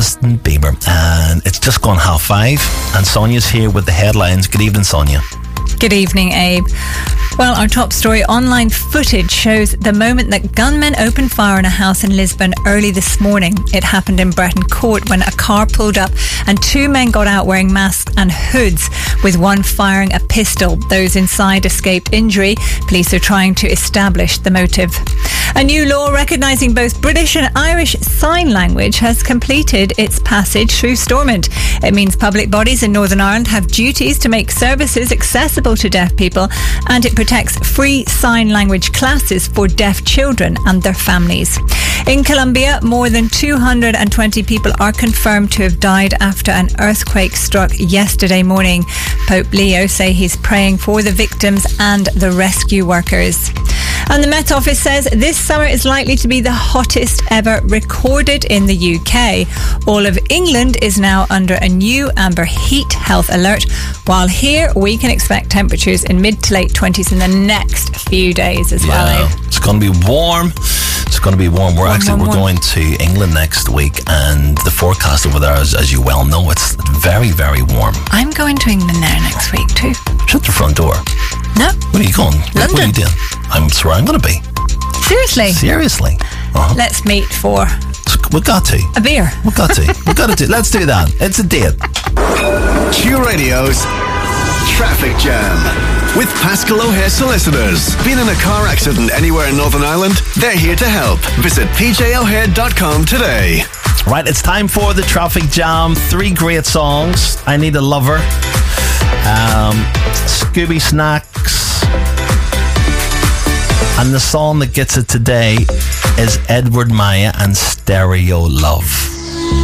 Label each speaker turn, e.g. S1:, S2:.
S1: Justin Bieber. And it's just gone 5:30, and Sonia's here with the headlines. Good evening, Sonia.
S2: Good evening, Abe. Well, our top story, online footage shows the moment that gunmen opened fire on a house in Lisbon early this morning. It happened in Breton Court when a car pulled up and 2 men got out wearing masks and hoods, with one firing a pistol. Those inside escaped injury. Police are trying to establish the motive. A new law recognising both British and Irish Sign Language has completed its passage through Stormont. It means public bodies in Northern Ireland have duties to make services accessible to deaf people, and it protects free sign language classes for deaf children and their families. In Colombia, more than 220 people are confirmed to have died after an earthquake struck yesterday morning. Pope Leo say he's praying for the victims and the rescue workers. And the Met Office says this summer is likely to be the hottest ever recorded in the UK. All of England is now under a new amber heat health alert, while here we can expect temperatures in mid to late 20s in the next few days as well.
S1: Yeah, it's going to be warm. It's going to be warm. We're going to England next week, and the forecast over there, as you well know, it's very, very warm.
S2: I'm going to England there next week too.
S1: Shut the front door.
S2: No.
S1: Where are you going?
S2: London.
S1: What are you doing? I'm sure I'm going to be.
S2: Seriously?
S1: Uh-huh.
S2: Let's meet for
S1: We've got to.
S2: a beer.
S1: We've got to do. Let's do that. It's a date.
S3: Q Radio's Traffic Jam with Pascal O'Hare Solicitors. Been in a car accident anywhere in Northern Ireland? They're here to help. Visit pjohare.com today.
S1: Right, it's time for the Traffic Jam. 3 great songs. I Need a Lover. Scooby Snacks. And the song that gets it today is Edward Maya and Stereo Love.